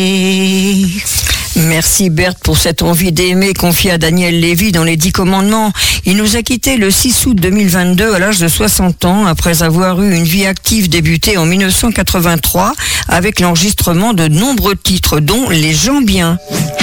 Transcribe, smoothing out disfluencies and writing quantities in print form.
Merci Berthe pour cette envie d'aimer confiée à Daniel Lévy dans les 10 commandements. Il nous a quittés le 6 août 2022 à l'âge de 60 ans après avoir eu une vie active débutée en 1983 avec l'enregistrement de nombreux titres dont Les gens bien.